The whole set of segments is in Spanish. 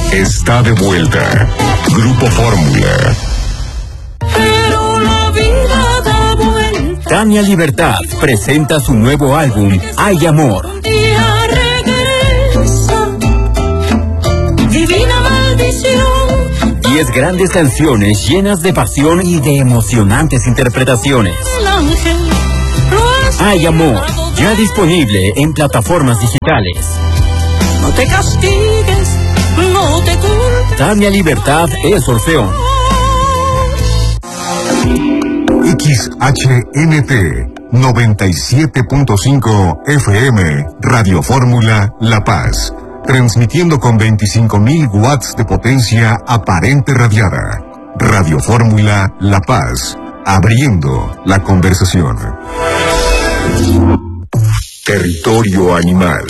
está de vuelta. Grupo Fórmula. Pero la vida da vuelta. Tania Libertad presenta su nuevo álbum, Hay Amor. Un día regresa, divina maldición. 10 grandes canciones llenas de pasión y de emocionantes interpretaciones. El ángel lo ha Hay Amor, ya disponible en plataformas digitales. No te castigues, no te culpes. Tania Libertad es Orfeón. XHNT 97.5 FM, Radio Fórmula La Paz. Transmitiendo con 25.000 watts de potencia aparente radiada. Radio Fórmula La Paz. Abriendo la conversación. Territorio animal.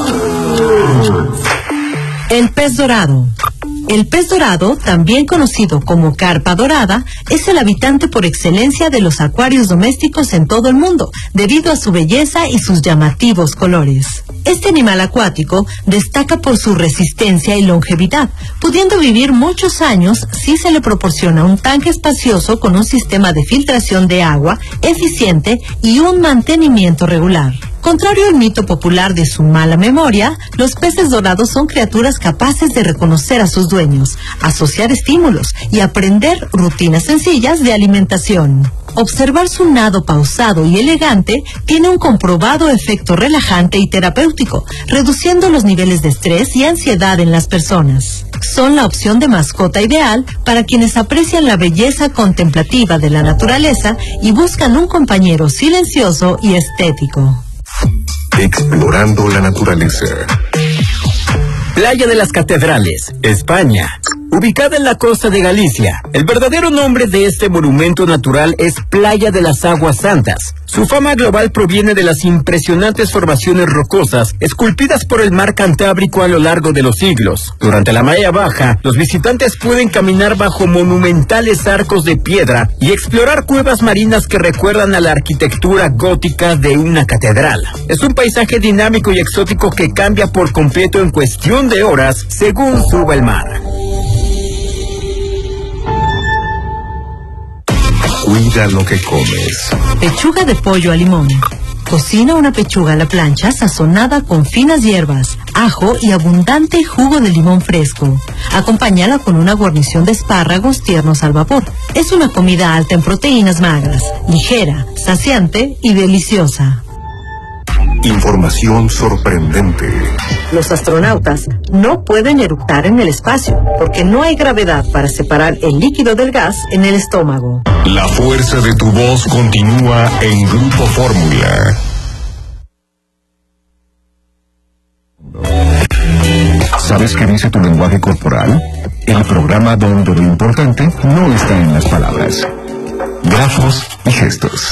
El pez dorado. El pez dorado, también conocido como carpa dorada, es el habitante por excelencia de los acuarios domésticos en todo el mundo, debido a su belleza y sus llamativos colores. Este animal acuático destaca por su resistencia y longevidad, pudiendo vivir muchos años si se le proporciona un tanque espacioso con un sistema de filtración de agua eficiente y un mantenimiento regular. Contrario al mito popular de su mala memoria, los peces dorados son criaturas capaces de reconocer a sus dueños, asociar estímulos y aprender rutinas sencillas de alimentación. Observar su nado pausado y elegante tiene un comprobado efecto relajante y terapéutico, reduciendo los niveles de estrés y ansiedad en las personas. Son la opción de mascota ideal para quienes aprecian la belleza contemplativa de la naturaleza y buscan un compañero silencioso y estético. Explorando la naturaleza. Playa de las Catedrales, España. Ubicada en la costa de Galicia, el verdadero nombre de este monumento natural es Playa de las Aguas Santas. Su fama global proviene de las impresionantes formaciones rocosas esculpidas por el mar Cantábrico a lo largo de los siglos. Durante la marea baja, los visitantes pueden caminar bajo monumentales arcos de piedra y explorar cuevas marinas que recuerdan a la arquitectura gótica de una catedral. Es un paisaje dinámico y exótico que cambia por completo en cuestión de horas según suba el mar. Cuida lo que comes. Pechuga de pollo a limón. Cocina una pechuga a la plancha sazonada con finas hierbas, ajo y abundante jugo de limón fresco. Acompáñala con una guarnición de espárragos tiernos al vapor. Es una comida alta en proteínas magras, ligera, saciante y deliciosa. Información sorprendente. Los astronautas no pueden eructar en el espacio porque no hay gravedad para separar el líquido del gas en el estómago. La fuerza de tu voz continúa en Grupo Fórmula. ¿Sabes qué dice tu lenguaje corporal? El programa donde lo importante no está en las palabras. Grafos y gestos.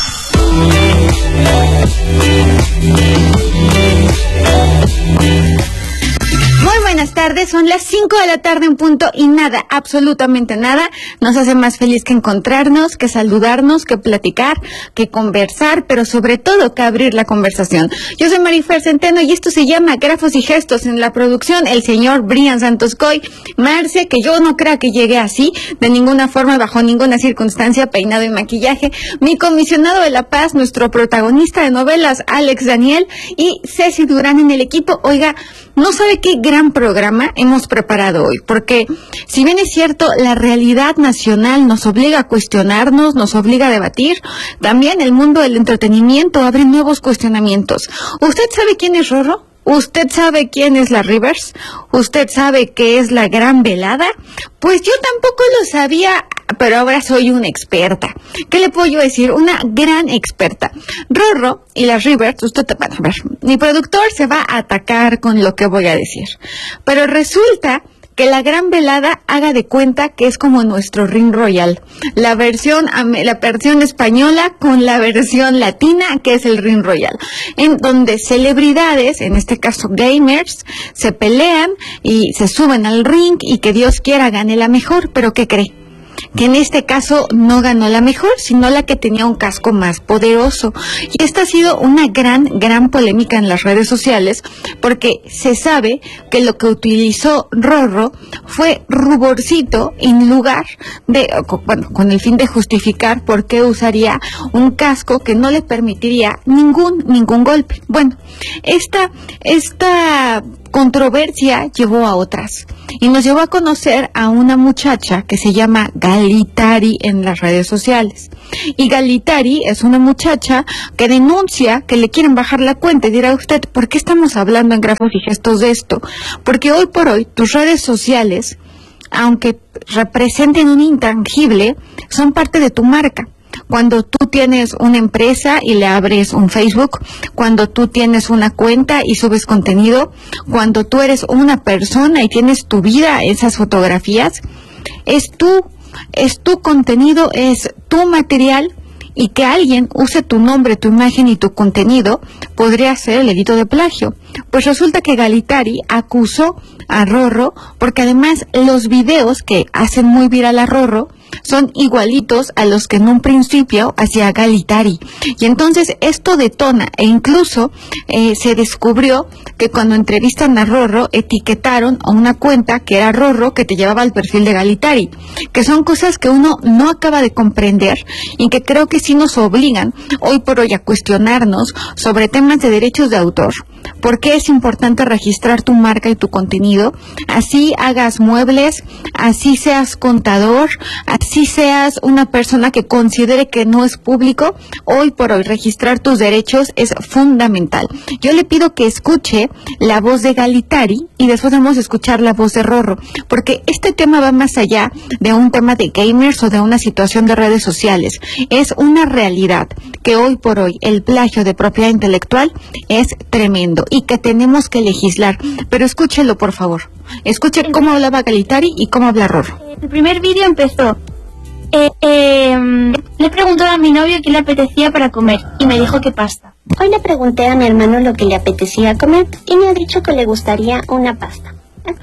Muy buenas tardes, son las 5 de la tarde en punto y nada, absolutamente nada, nos hace más feliz que encontrarnos, que saludarnos, que platicar, que conversar, pero sobre todo que abrir la conversación. Yo soy Marifer Centeno y esto se llama Grafos y Gestos. En la producción, el señor Brian Santos Coy, Marce, que yo no creo que llegue así, de ninguna forma, bajo ninguna circunstancia, peinado y maquillaje, mi comisionado de La Paz, nuestro protagonista de novelas, Alex Daniel, y Ceci Durán en el equipo. Oiga, no sabe qué gran programa hemos preparado hoy, porque si bien es cierto, la realidad nacional nos obliga a cuestionarnos, nos obliga a debatir, también el mundo del entretenimiento abre nuevos cuestionamientos. ¿Usted sabe quién es Rorro? ¿Usted sabe quién es la Rivers? ¿Usted sabe qué es la Gran Velada? Pues yo tampoco lo sabía, pero ahora soy una experta. ¿Qué le puedo yo decir? Una gran experta. Rorro y las Rivers, usted, a ver, mi productor se va a atacar con lo que voy a decir. Pero resulta que la Gran Velada, haga de cuenta que es como nuestro Ring Royal, la versión española con la versión latina, que es el Ring Royal, en donde celebridades, en este caso gamers, se pelean y se suben al ring y que Dios quiera gane la mejor. Pero ¿qué cree? que en este caso no ganó la mejor, sino la que tenía un casco más poderoso. Y esta ha sido una gran polémica en las redes sociales, porque se sabe que lo que utilizó Rorro fue ruborcito en lugar de, bueno, con el fin de justificar por qué usaría un casco que no le permitiría ningún golpe. Bueno, esta controversia llevó a otras y nos llevó a conocer a una muchacha que se llama Galitari en las redes sociales. Y Galitari es una muchacha que denuncia que le quieren bajar la cuenta. Y dirá usted, ¿por qué estamos hablando en grafos y gestos de esto? Porque hoy por hoy tus redes sociales, aunque representen un intangible, son parte de tu marca. Cuando tú tienes una empresa y le abres un Facebook, cuando tú tienes una cuenta y subes contenido, cuando tú eres una persona y tienes tu vida, esas fotografías, es tu contenido, es tu material, y que alguien use tu nombre, tu imagen y tu contenido podría ser el delito de plagio. Pues resulta que Galitari acusó a Rorro porque además los videos que hacen muy viral a Rorro son igualitos a los que en un principio hacía Galitari. Y entonces esto detona, e incluso se descubrió que cuando entrevistan a Rorro etiquetaron a una cuenta que era Rorro, que te llevaba al perfil de Galitari, que son cosas que uno no acaba de comprender y que creo que sí nos obligan hoy por hoy a cuestionarnos sobre temas de derechos de autor. ¿Por qué es importante registrar tu marca y tu contenido? Así hagas muebles, así seas contador, así seas una persona que considere que no es público, hoy por hoy registrar tus derechos es fundamental. Yo le pido que escuche la voz de Galitari y después vamos a escuchar la voz de Rorro, porque este tema va más allá de un tema de gamers o de una situación de redes sociales. Es una realidad que hoy por hoy el plagio de propiedad intelectual es tremendo y que tenemos que legislar. Pero escúchelo, por favor. Escuche cómo hablaba Galitari y cómo habla Rorro. El primer vídeo empezó. Le preguntó a mi novio qué le apetecía para comer y me dijo que pasta. Hoy le pregunté a mi hermano lo que le apetecía comer y me ha dicho que le gustaría una pasta.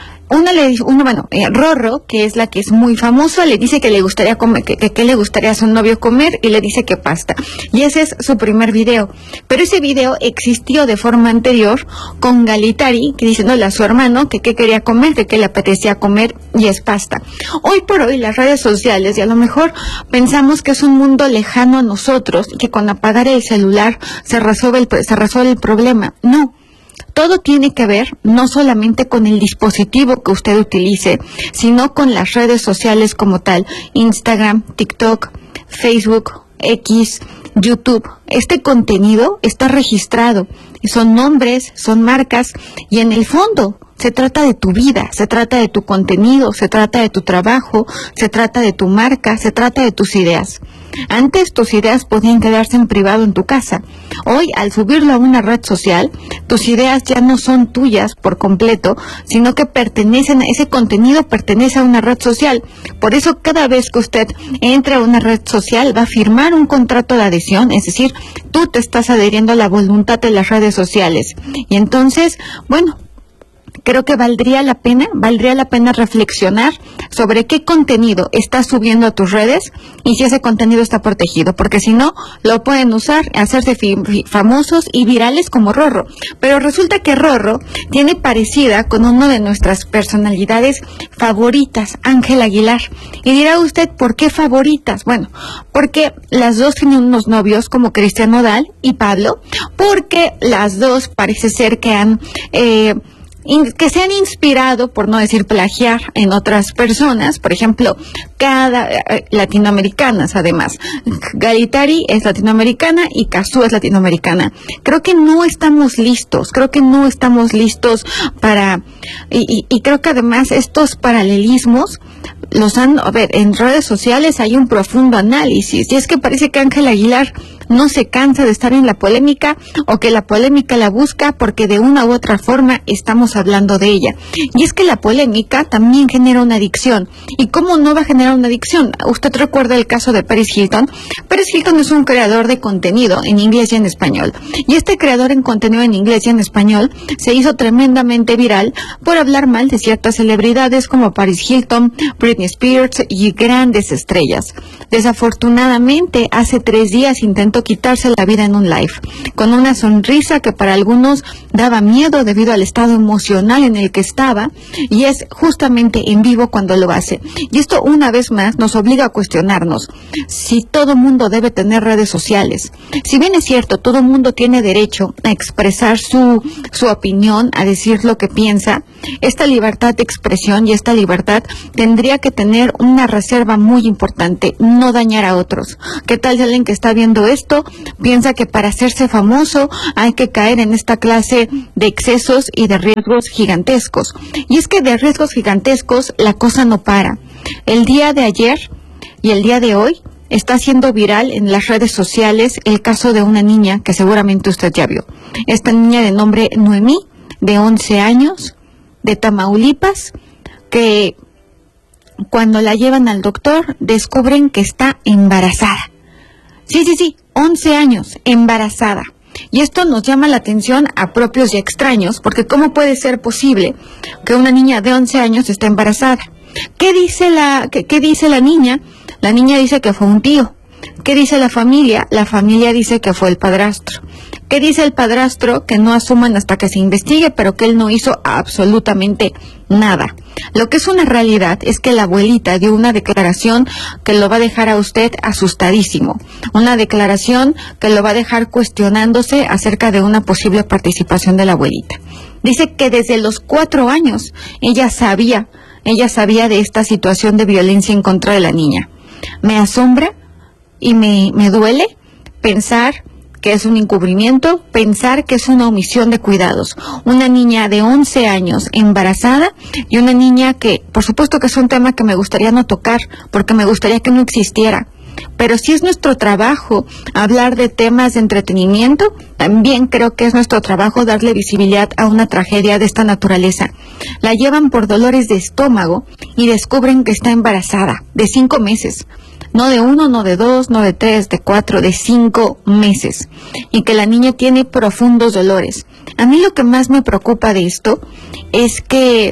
Rorro, que es la que es muy famosa, le dice que le gustaría comer, que le gustaría a su novio comer, y le dice que pasta. Y ese es su primer video. Pero ese video existió de forma anterior con Galitari, que diciéndole a su hermano que qué quería comer, que qué le apetecía comer, y es pasta. Hoy por hoy las redes sociales, y a lo mejor pensamos que es un mundo lejano a nosotros, y que con apagar el celular se resuelve el problema. No. Todo tiene que ver no solamente con el dispositivo que usted utilice, sino con las redes sociales como tal, Instagram, TikTok, Facebook, X, YouTube. Este contenido está registrado, son nombres, son marcas, y en el fondo se trata de tu vida, se trata de tu contenido, se trata de tu trabajo, se trata de tu marca, se trata de tus ideas. Antes tus ideas podían quedarse en privado en tu casa. Hoy, al subirlo a una red social, tus ideas ya no son tuyas por completo, sino que ese contenido pertenece a una red social. Por eso, cada vez que usted entre a una red social, va a firmar un contrato de adhesión, es decir, tú te estás adheriendo a la voluntad de las redes sociales. Y entonces, bueno, creo que valdría la pena reflexionar sobre qué contenido estás subiendo a tus redes y si ese contenido está protegido, porque si no, lo pueden usar, hacerse famosos y virales como Rorro. Pero resulta que Rorro tiene parecida con una de nuestras personalidades favoritas, Ángel Aguilar. Y dirá usted, ¿por qué favoritas? Bueno, porque las dos tienen unos novios como Cristian Nodal y Pablo, porque las dos parece ser que se han inspirado, por no decir plagiar, en otras personas, por ejemplo, latinoamericanas además. Galitari es latinoamericana y Cazzu es latinoamericana. Creo que no estamos listos para, y creo que además estos paralelismos en redes sociales hay un profundo análisis, y es que parece que Ángel Aguilar no se cansa de estar en la polémica o que la polémica la busca porque de una u otra forma estamos hablando de ella. Y es que la polémica también genera una adicción. ¿Y cómo no va a generar una adicción? Usted recuerda el caso de Paris Hilton. Paris Hilton es un creador de contenido en inglés y en español. Y este creador en contenido en inglés y en español se hizo tremendamente viral por hablar mal de ciertas celebridades como Paris Hilton, Britney Spears y grandes estrellas. Desafortunadamente, hace 3 días intentó quitarse la vida en un live, con una sonrisa que para algunos daba miedo debido al estado emocional en el que estaba, y es justamente en vivo cuando lo hace. Y esto una vez más nos obliga a cuestionarnos si todo mundo debe tener redes sociales. Si bien es cierto, todo mundo tiene derecho a expresar su opinión, a decir lo que piensa, esta libertad de expresión y esta libertad tendría que tener una reserva muy importante, no dañar a otros. ¿Qué tal si alguien que está viendo esto piensa que para hacerse famoso hay que caer en esta clase de excesos y de riesgos gigantescos? Y es que de riesgos gigantescos la cosa no para. El día de ayer y el día de hoy está haciendo viral en las redes sociales el caso de una niña que seguramente usted ya vio. Esta niña de nombre Noemí, de 11 años, de Tamaulipas, que cuando la llevan al doctor descubren que está embarazada. Sí, 11 años, embarazada. Y esto nos llama la atención a propios y extraños, porque ¿cómo puede ser posible que una niña de 11 años esté embarazada? ¿Qué dice la niña? La niña dice que fue un tío. ¿Qué dice la familia? La familia dice que fue el padrastro. ¿Qué dice el padrastro? Que no asuman hasta que se investigue, pero que él no hizo absolutamente nada. Lo que es una realidad es que la abuelita dio una declaración que lo va a dejar a usted asustadísimo. Una declaración que lo va a dejar cuestionándose acerca de una posible participación de la abuelita. Dice que desde los 4 años ella sabía de esta situación de violencia en contra de la niña. Me asombra y me duele pensar que es un encubrimiento, pensar que es una omisión de cuidados. Una niña de 11 años embarazada y una niña que, por supuesto que es un tema que me gustaría no tocar, porque me gustaría que no existiera. Pero si es nuestro trabajo hablar de temas de entretenimiento, también creo que es nuestro trabajo darle visibilidad a una tragedia de esta naturaleza. La llevan por dolores de estómago y descubren que está embarazada, de 5 meses. No de 1, no de 2, no de 3, de 4, de 5 meses. Y que la niña tiene profundos dolores. A mí lo que más me preocupa de esto es que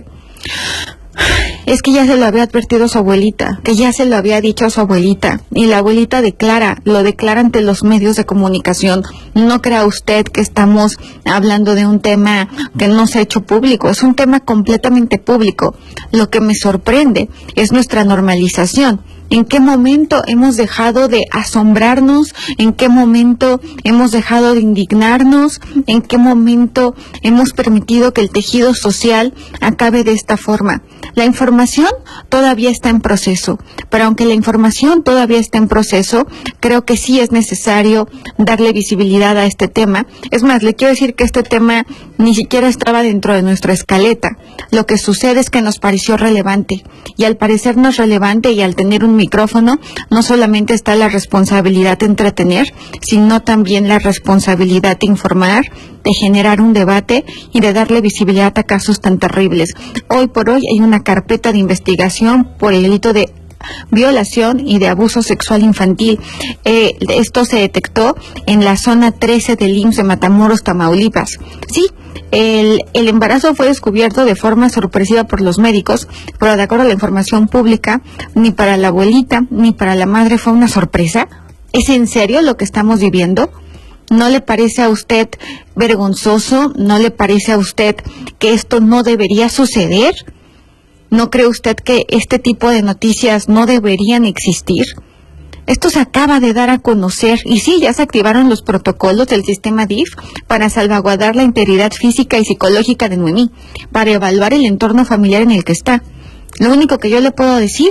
ya se lo había advertido a su abuelita, que ya se lo había dicho a su abuelita, y la abuelita lo declara ante los medios de comunicación. No crea usted que estamos hablando de un tema que no se ha hecho público, es un tema completamente público. Lo que me sorprende es nuestra normalización. ¿En qué momento hemos dejado de asombrarnos? ¿En qué momento hemos dejado de indignarnos? ¿En qué momento hemos permitido que el tejido social acabe de esta forma? La información todavía está en proceso, pero aunque la información todavía está en proceso, creo que sí es necesario darle visibilidad a este tema. Es más, le quiero decir que este tema ni siquiera estaba dentro de nuestra escaleta. Lo que sucede es que nos pareció relevante, y al parecernos relevante y al tener un micrófono, no solamente está la responsabilidad de entretener, sino también la responsabilidad de informar, de generar un debate y de darle visibilidad a casos tan terribles. Hoy por hoy hay una carpeta de investigación por el delito de violación y de abuso sexual infantil. Esto se detectó en la zona 13 del IMSS de Matamoros, Tamaulipas. Sí, el embarazo fue descubierto de forma sorpresiva por los médicos, pero de acuerdo a la información pública, ni para la abuelita ni para la madre fue una sorpresa. ¿Es en serio lo que estamos viviendo? ¿No le parece a usted vergonzoso? ¿No le parece a usted que esto no debería suceder? ¿No cree usted que este tipo de noticias no deberían existir? Esto se acaba de dar a conocer y sí, ya se activaron los protocolos del sistema DIF para salvaguardar la integridad física y psicológica de Noemí, para evaluar el entorno familiar en el que está. Lo único que yo le puedo decir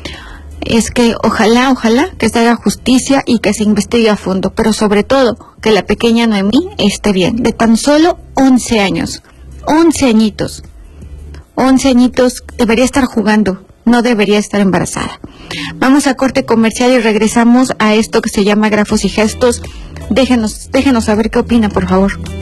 es que ojalá que se haga justicia y que se investigue a fondo, pero sobre todo que la pequeña Noemí esté bien, de tan solo 11 años, 11 añitos. 11 añitos, debería estar jugando, no debería estar embarazada. Vamos a corte comercial y regresamos a esto que se llama Grafos y Gestos. Déjenos saber qué opina, por favor.